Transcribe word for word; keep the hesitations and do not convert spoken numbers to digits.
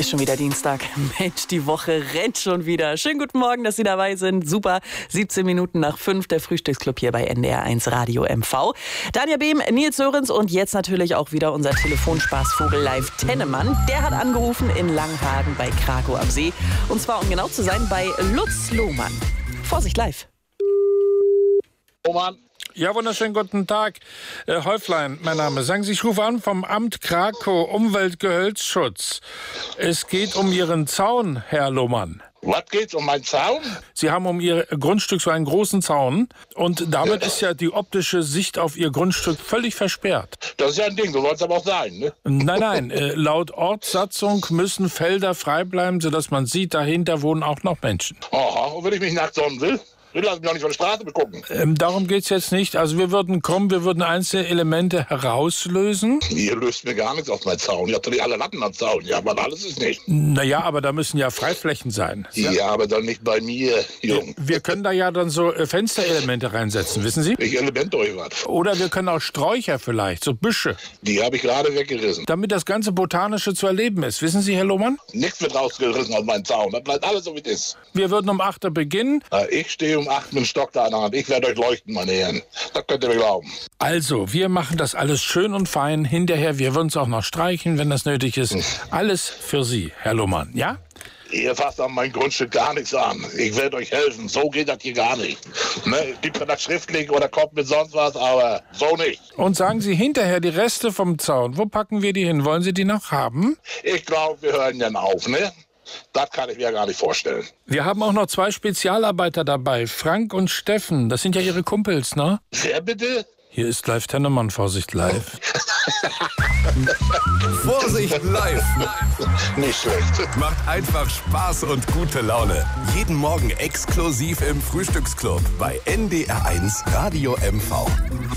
Ist schon wieder Dienstag. Mensch, die Woche rennt schon wieder. Schönen guten Morgen, dass Sie dabei sind. Super. siebzehn Minuten nach fünf, der Frühstücksclub hier bei N D R eins Radio M V. Daniel Behm, Nils Sörensen und jetzt natürlich auch wieder unser Telefonspaßvogel Live Tennemann. Der hat angerufen in Langhagen bei Krakow am See. Und zwar, um genau zu sein, bei Lutz Lohmann. Vorsicht, live. Lohmann. Ja, wunderschönen guten Tag. Äh, Häuflein, mein Name. Sagen Sie, ich rufe an vom Amt Krakow, Umweltgehölzschutz. Es geht um Ihren Zaun, Herr Lohmann. Was geht's um meinen Zaun? Sie haben um Ihr Grundstück so einen großen Zaun und damit ja. ist ja die optische Sicht auf Ihr Grundstück völlig versperrt. Das ist ja ein Ding, so soll es aber auch sein, ne? Nein, nein, äh, laut Ortssatzung müssen Felder frei bleiben, sodass man sieht, dahinter wohnen auch noch Menschen. Aha, und wenn ich mich nackt sonnen will? Ich lasse mich doch nicht von der Straße begucken. Ähm, darum geht's jetzt nicht. Also wir würden kommen, wir würden einzelne Elemente herauslösen. Ihr löst mir gar nichts auf meinen Zaun. Ihr habt doch nicht alle Latten am Zaun. Ja, aber alles ist nicht. Naja, aber da müssen ja Freiflächen sein. Ja, ja, aber dann nicht bei mir, Jung. Wir können da ja dann so äh, Fensterelemente reinsetzen, wissen Sie? Ich Element euch was. Oder wir können auch Sträucher vielleicht, so Büsche. Die habe ich gerade weggerissen. Damit das ganze Botanische zu erleben ist. Wissen Sie, Herr Lohmann? Nichts wird rausgerissen aus meinem Zaun. Das bleibt alles so, wie es ist. Wir würden um acht Uhr beginnen. Na, ich stehe um acht mit dem Stock da an der Hand. Ich werde euch leuchten, meine Herren. Das könnt ihr mir glauben. Also, wir machen das alles schön und fein. Hinterher, wir würden es auch noch streichen, wenn das nötig ist. Hm. Alles für Sie, Herr Lohmann, ja? Ihr fasst an mein Grundstück gar nichts an. Ich werde euch helfen. So geht das hier gar nicht. Ne? Gibt mir das schriftlich oder kommt mit sonst was, aber so nicht. Und sagen Sie hinterher die Reste vom Zaun. Wo packen wir die hin? Wollen Sie die noch haben? Ich glaube, wir hören dann auf, ne? Das kann ich mir gar nicht vorstellen. Wir haben auch noch zwei Spezialarbeiter dabei, Frank und Steffen. Das sind ja Ihre Kumpels, ne? Wer bitte? Hier ist Live Tennemann, Vorsicht live. Vorsicht live. Nicht schlecht. Macht einfach Spaß und gute Laune. Jeden Morgen exklusiv im Frühstücksclub bei N D R eins Radio M V.